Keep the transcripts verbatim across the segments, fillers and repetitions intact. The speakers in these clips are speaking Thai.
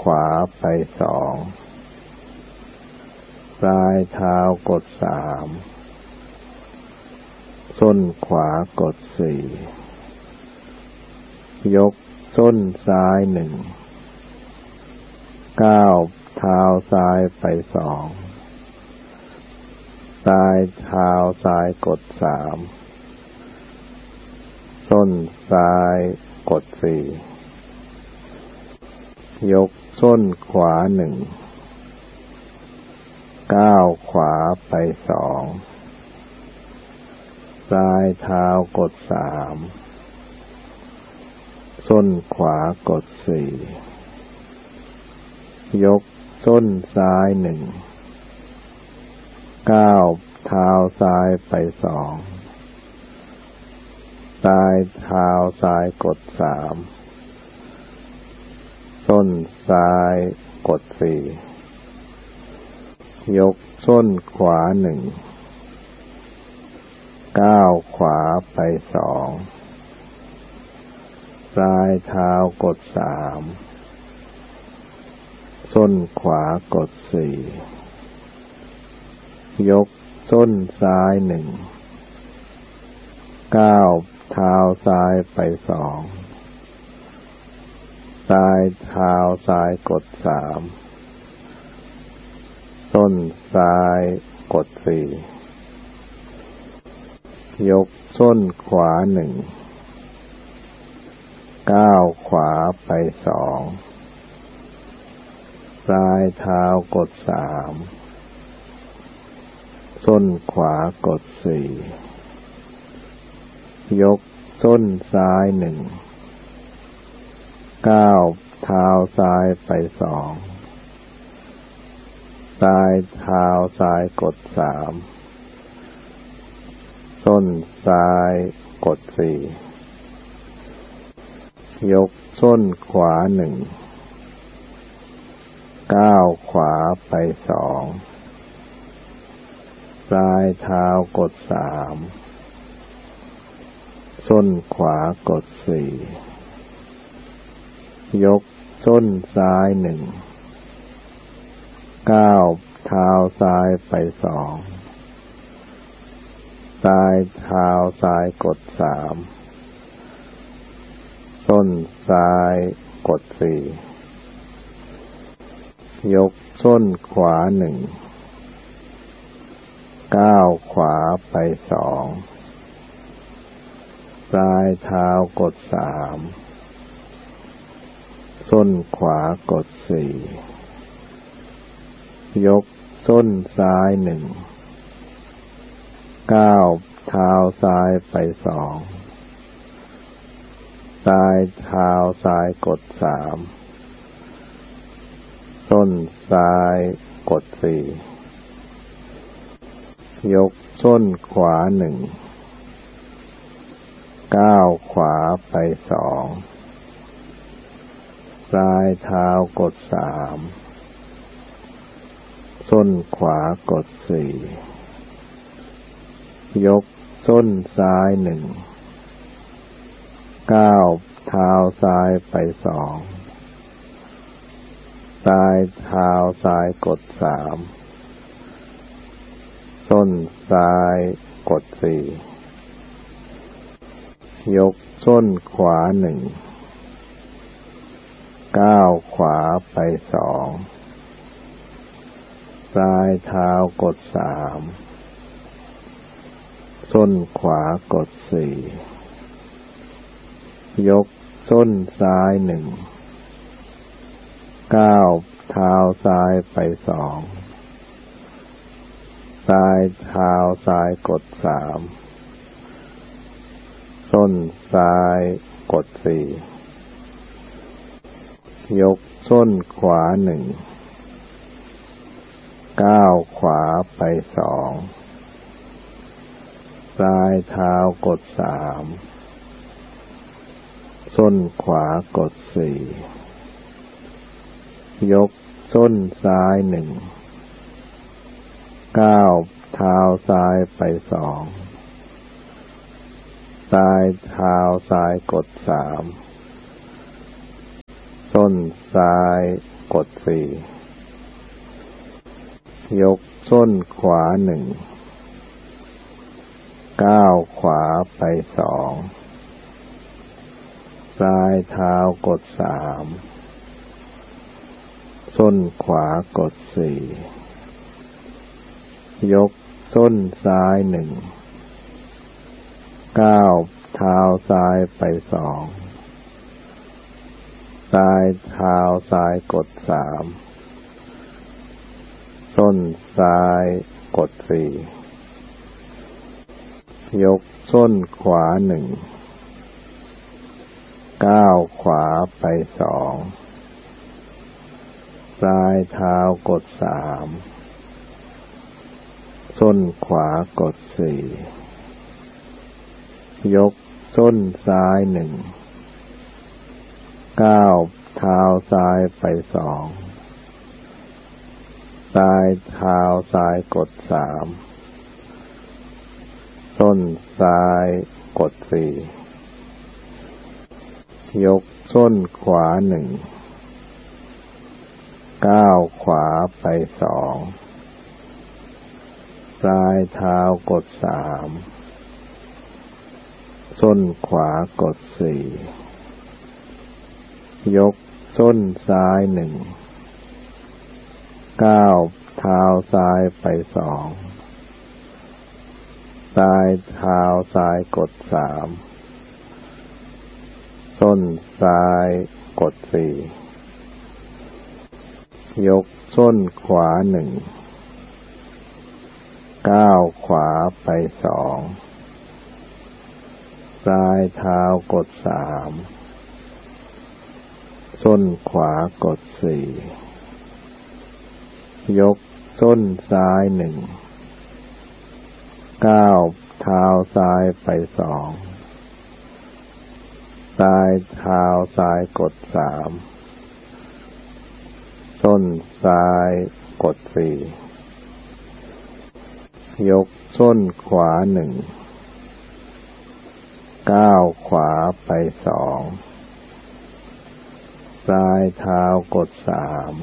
ขวาไปสองปลายเท้ากดสามส้นขวากดสี่ยกส้นซ้ายหนึ่งก้าวเท้าซ้ายไปสองปลายเท้าซ้ายกดสามส้นซ้ายกดสี่ยกส้นขวาหนึ่งก้าวขวาไปสองปลายเท้ากดสามส้นขวากดสี่ยกส้นซ้ายหนึ่งก้าวเท้าซ้ายไปสองปลายเท้าซ้ายกดสามส้นซ้ายกดสี่ยกส้นขวาหนึ่งก้าวขวาไปสองปลายเท้ากดสามส้นขวากดสี่ยกส้นซ้ายหนึ่งก้าวเท้าซ้ายไปสองปลายเท้าซ้ายกดสามส้นซ้ายกดสี่ยกส้นขวาหนึ่งก้าวขวาไปสองปลายเท้ากดสามส้นขวากดสี่ยกส้นซ้ายหนึ่งก้าวเท้าซ้ายไปสองปลายเท้าซ้ายกดสามส้นซ้ายกดสี่ยกส้นขวาหนึ่งก้าวขวาไปสองปลายเท้ากดสามส้นขวากดสี่ยกส้นซ้ายหนึ่งก้าวเท้าซ้ายไปสองปลายเท้าซ้ายกดสามส้นซ้ายกดสี่ยกส้นขวาหนึ่งก้าวขวาไปสองปลายเท้ากดสามส้นขวากดสี่ยกส้นซ้ายหนึ่งก้าวเท้าซ้ายไปสองปลายเท้าซ้ายกดสามส้นซ้ายกดสี่ยกส้นขวาหนึ่งก้าวขวาไปสองปลายเท้ากดสามส้นขวากดสี่ยกส้นซ้ายหนึ่งก้าวเท้าซ้ายไปสองปลายเท้าซ้ายกดสามส้นซ้ายกดสี่ยกส้นขวาหนึ่งก้าวขวาไปสองปลายเท้ากดสามส้นขวากดสี่ยกส้นซ้ายหนึ่งก้าวเท้าซ้ายไปสองปลายเท้าซ้ายกดสามส้นซ้ายกดสี่ยกส้นขวาหนึ่งก้าวขวาไปสองปลายเท้ากดสามส้นขวากดสี่ยกส้นซ้ายหนึ่งก้าวเท้าซ้ายไปสองปลายเท้าซ้ายกดสามส้นซ้ายกดสี่ยกส้นขวาหนึ่งก้าวขวาไปสองปลายเท้ากดสามส้นขวากดสี่ยกส้นซ้ายหนึ่งก้าวเท้าซ้ายไปสองปลายเท้าซ้ายกดสามส้นซ้ายกดสี่ยกส้นขวาหนึ่งก้าวขวาไปสองปลายเท้ากดสามส้นขวากดสี่ยกส้นซ้ายหนึ่งก้าวเท้าซ้ายไปสองปลายเท้าซ้ายกดสามส้นซ้ายกดสี่ยกส้นขวาหนึ่งก้าวขวาไปสองปลายเท้ากดสามส้นขวากดสี่ยกส้นซ้ายหนึ่งก้าวเท้าซ้ายไปสองปลายเท้าซ้ายกดสามส้นซ้ายกดสี่ยกส้นขวาหนึ่งก้าวขวาไปสองปลายเท้ากดสามส้นขวากดสี่ยกส้นซ้ายหนึ่งก้าวเท้าซ้ายไปสองปลายเท้าซ้ายกดสามส้นซ้ายกดสี่ยกส้นขวาหนึ่งก้าวขวาไปสองปลายเท้ากดสาม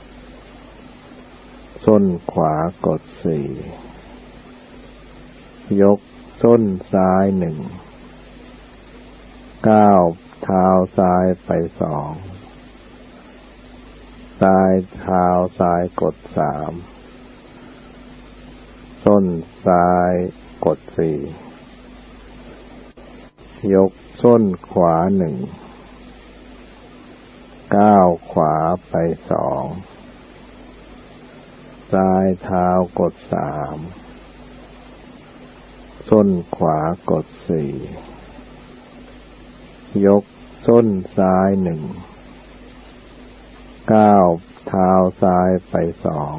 ส้นขวากดสี่ยกส้นซ้ายหนึ่งก้าวเท้าซ้ายไปสองปลายเท้าซ้ายกดสามส้นซ้ายกดสี่ยกส้นขวาหนึ่งก้าวขวาไปสองปลายเท้ากดสามส้นขวากดสี่ยกส้นซ้ายหนึ่งก้าวเท้าซ้ายไปสอง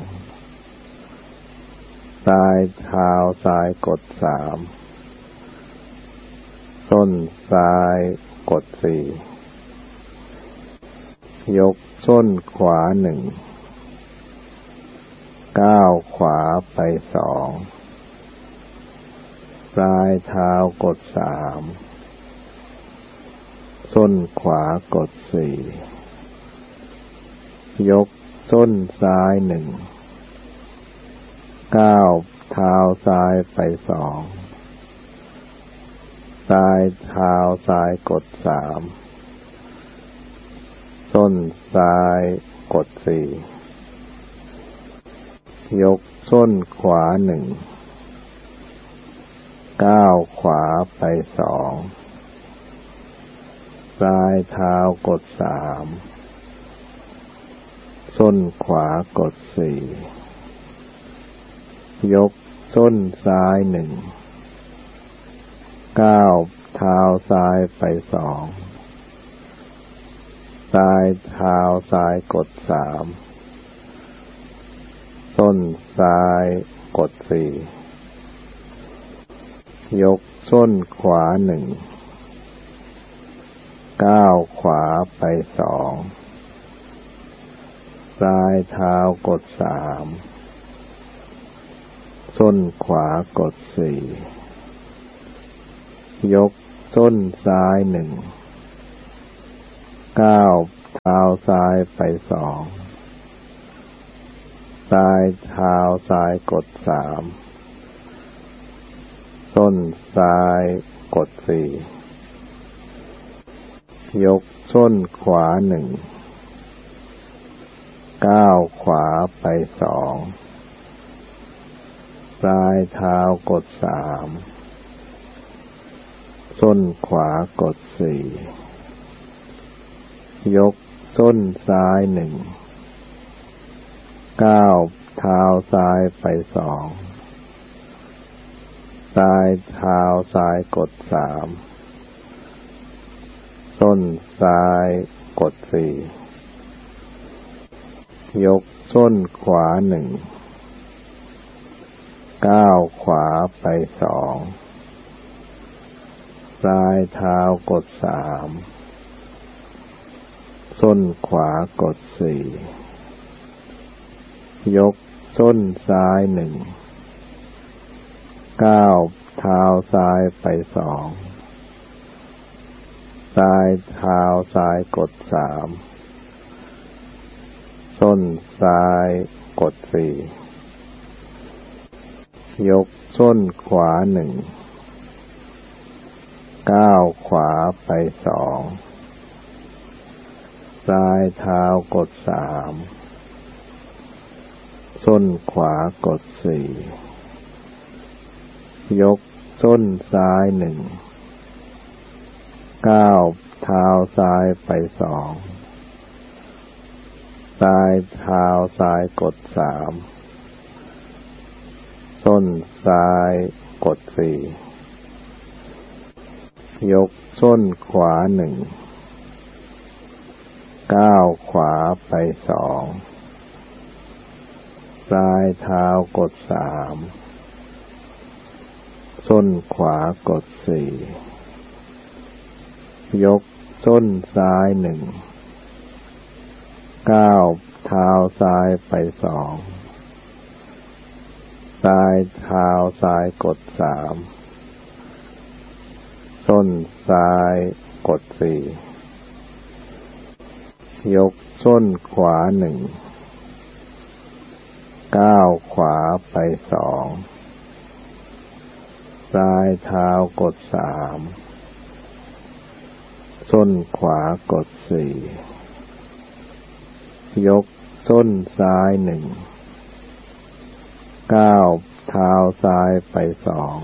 ปลายเท้าซ้ายกดสามส้นซ้ายกดสี่ยกส้นขวาหนึ่งก้าวขวาไปสองปลายเท้ากดสามส้นขวากดสี่ยกส้นซ้ายหนึ่งก้าวเท้าซ้ายไปสองปลายเท้าซ้ายกดสามส้นซ้ายกดสี่ยกส้นขวาหนึ่งก้าวขวาไปสองปลายเท้ากดสามส้นขวากดสี่ยกส้นซ้ายหนึ่งก้าวเท้าซ้ายไปสองปลายเท้าซ้ายกดสามส้นซ้ายกดสี่ยกส้นขวาหนึ่งก้าวขวาไปสองปลายเท้ากดสามส้นขวากดสี่ยกส้นซ้ายหนึ่งก้าวเท้าซ้ายไปสองปลายเท้าซ้ายกดสามส้นซ้ายกดสี่ยกส้นขวาหนึ่งก้าวขวาไปสองปลายเท้ากดสามส้นขวากดสี่ยกส้นซ้ายหนึ่งก้าวเท้าซ้ายไปสองปลายเท้าซ้ายกดสามส้นซ้ายกดสี่ยกส้นขวาหนึ่งก้าวขวาไปสองปลายเท้ากดสามส้นขวากดสี่ยกส้นซ้ายหนึ่งก้าวเท้าซ้ายไปสองปลายเท้าซ้ายกดสามส้นซ้ายกดสี่ยกส้นขวาหนึ่งก้าวขวาไปสองปลายเท้ากดสามส้นขวากดสี่ยกส้นซ้ายหนึ่งก้าวเท้าซ้ายไปสองปลายเท้าซ้ายกดสามส้นซ้ายกดสี่ยกส้นขวาหนึ่งก้าวขวาไปสองปลายเท้ากดสามส้นขวากดสี่ยกส้นซ้ายหนึ่งก้าวเท้าซ้ายไปสองปลายเท้าซ้ายกดสามส้นซ้ายกดสี่ยกส้นขวาหนึ่งก้าวขวาไปสองปลายเท้ากดสามส้นขวากดสี่ยกส้นซ้ายหนึ่งก้าวเท้าซ้ายไปสอง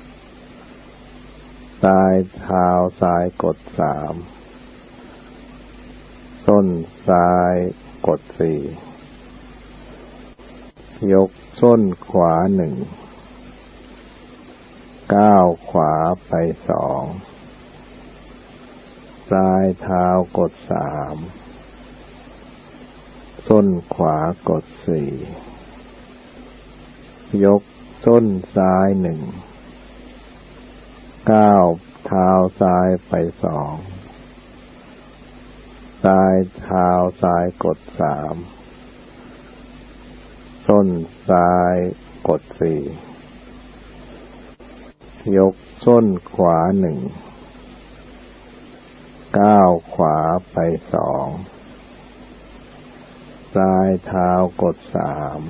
ปลายเท้าซ้ายกดสามส้นซ้ายกดสี่ยกส้นขวาหนึ่งก้าวขวาไปสองปลายเท้ากดสามส้นขวากดสี่ยกส้นซ้ายหนึ่งก้าวเท้าซ้ายไปสองปลายเท้าซ้ายกดสามส้นซ้ายกดสี่ยกส้นขวาหนึ่งก้าวขวาไปสองปลายเท้ากดสาม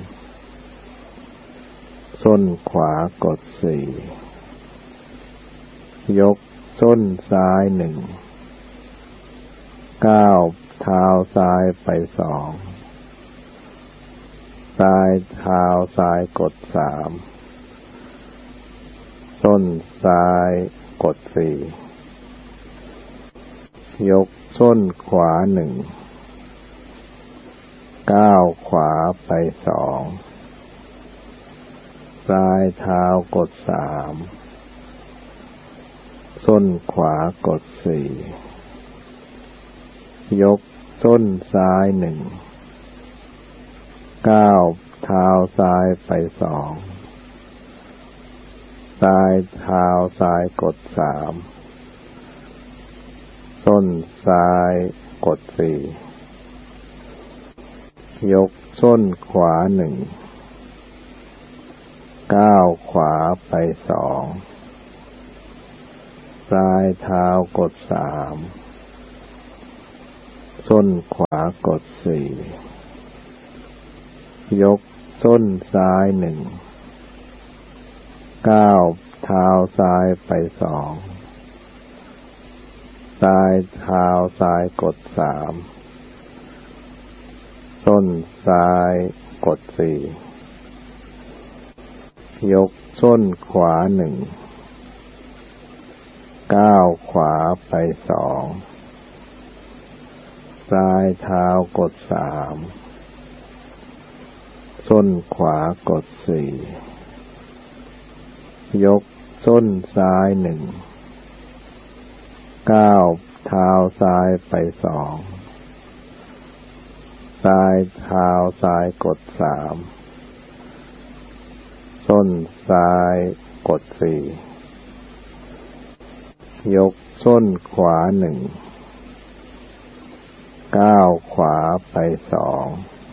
ส้นขวากดสี่ยกส้นซ้ายหนึ่งก้าวเท้าซ้ายไปสองปลายเท้าซ้ายกดสามส้นซ้ายกดสี่ยกส้นขวาหนึ่งก้าวขวาไปสองปลายเท้ากดสามส้นขวากดสี่ยกส้นซ้ายหนึ่งก้าวเท้าซ้ายไปสองปลายเท้าซ้ายกดสามส้นซ้ายกดสี่ยกส้นขวาหนึ่งก้าวขวาไปสองปลายเท้ากดสามส้นขวากดสี่ยกส้นซ้ายหนึ่งก้าวเท้าซ้ายไปสองซ้ายเท้าซ้ายกดสามส้นซ้ายกดสี่ยกส้นขวาหนึ่งก้าวขวาไปสองซ้ายเท้ากดสามส้นขวากดสี่ยกส้นซ้ายหนึ่งก้าวเท้าซ้ายไปสองซ้ายเท้าซ้ายกดสามส้นซ้ายกดสี่ยกส้นขวาหนึ่งก้าวขวาไปสอง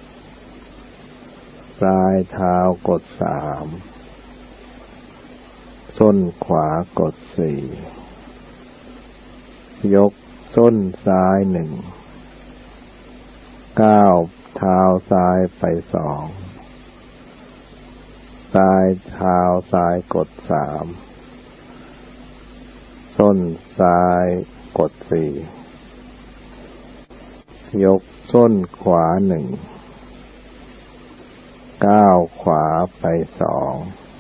ซ้ายเท้ากดสามส้นขวากดสี่ยกส้นซ้ายหนึ่งก้าวเท้าซ้ายไปสองซ้ายเท้าซ้ายกดสามส้นซ้ายกดสี่ยกส้นขวาหนึ่งก้าวขวาไปสอง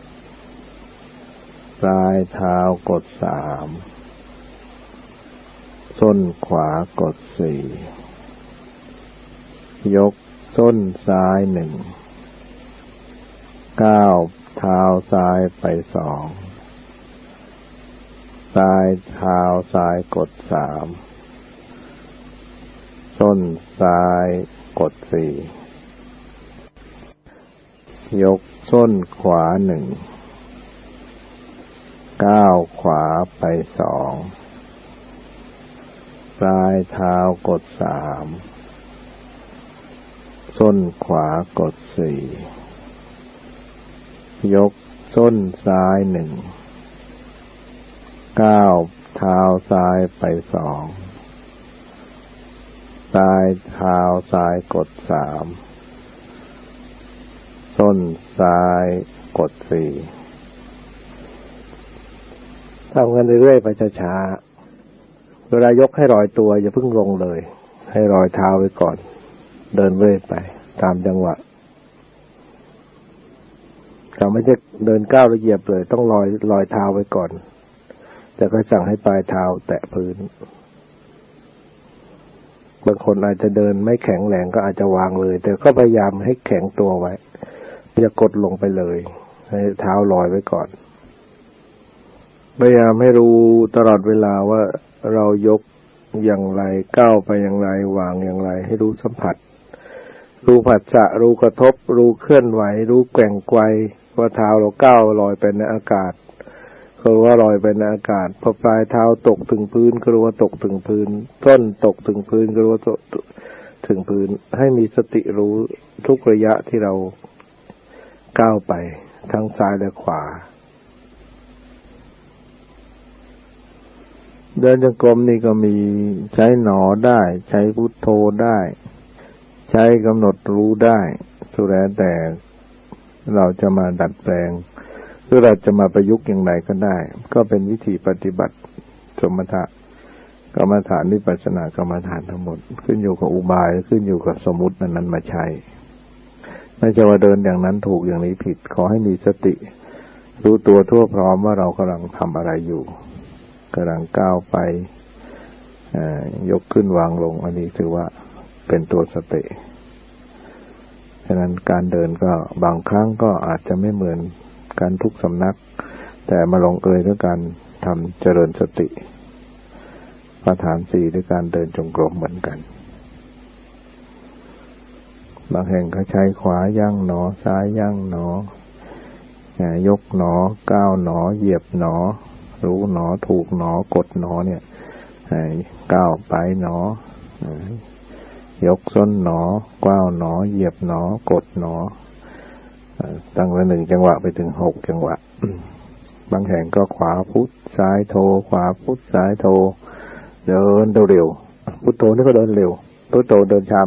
ซ้ายเท้ากดสามส้นขวากดสี่ยกส้นซ้ายหนึ่งก้าวเท้าซ้ายไปสองซ้ายเท้าซ้ายกดสามส้นซ้ายกดสี่ยกส้นขวาหนึ่งก้าวขวาไปสองซ้ายเท้ากดสามส้นขวากดสี่ยกส้นซ้ายหนึ่งก้าวเท้าซ้ายไปสองซ้ายเท้าซ้ายกดสามส้นซ้ายกดสี่ทำกันเรื่อยๆไปช้าๆเวลายกให้ลอยตัวอย่าเพิ่งลงเลยให้ลอยเท้าไว้ก่อนเดินเรื่อยไปตามจังหวะเราไม่ใช่เดินก้าวแล้วเหยียบเลยต้องลอยลอยเท้าไว้ก่อนแต่ก็สั่งให้ปลายเท้าแตะพื้นบางคนอาจจะเดินไม่แข็งแรงก็อาจจะวางเลยแต่ก็พยายามให้แข็งตัวไว้อย่ากดลงไปเลยให้เท้าลอยไว้ก่อนพยายามให้รู้ตลอดเวลาว่าเรายกอย่างไรก้าวไปอย่างไรวางอย่างไรให้รู้สัมผัสรู้ผัสสะรู้กระทบรู้เคลื่อนไหวรู้แกว่งไกวว่าเท้าเราก้าวลอยไปในอากาศก็รู้ว่าลอยไปในอากาศพอปลายเท้าตกถึงพื้นก็รู้ว่าตกถึงพื้นต้นตกถึงพื้นก็รู้ว่าตกถึงพื้นให้มีสติรู้ทุกระยะที่เราก้าวไปทั้งซ้ายและขวาเดินจงกรมนี่ก็มีใช้หนอได้ใช้พุทโธได้ใช้กำหนดรู้ได้สุดแล้วแต่เราจะมาดัดแปลงหรือเราจะมาประยุกต์อย่างไรก็ได้ก็เป็นวิธีปฏิบัติสมถะกรรมฐานวิปัสสนากรรมฐานทั้งหมดขึ้นอยู่กับอุบายขึ้นอยู่กับสมมุตินั้นๆมาใช้ไม่ใช่ว่าเดินอย่างนั้นถูกอย่างนี้ผิดขอให้มีสติรู้ตัวทั่วพร้อมว่าเรากำลังทำอะไรอยู่กำลังก้าวไปยกขึ้นวางลงอันนี้ถือว่าเป็นตัวสติฉะนั้นการเดินก็บางครั้งก็อาจจะไม่เหมือนกันทุกสำนักแต่มาลงเอยด้วยการทำเจริญสติประฐานสี่ด้วยการเดินจงกรมเหมือนกันบางแห่งเขาใช้ขวาย่างหนอซ้ายย่างหนอยกหนอก้าวหนอเหยียบหนอรู้หนอถูกหนอกดหนอเนี่ยก้าวไปหนอยกส้นหนอก้าวหนอเหยียบหนอกดหนอตั้งแต่หนึ่งจังหวะไปถึงหกจังหวะบางแห่งก็ขวาพุทซ้ายโทขวาพุทซ้ายโทเดินเร็วๆพุทโธนี่ก็เดินเร็วพุทโธเดินช้า